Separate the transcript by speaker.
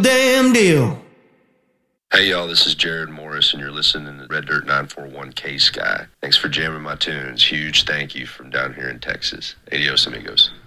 Speaker 1: damn deal.
Speaker 2: Hey y'all, this is Jared Morris and you're listening to Red Dirt 941 K-Sky. Thanks for jamming my tunes. Huge thank you from down here in Texas. Adios amigos.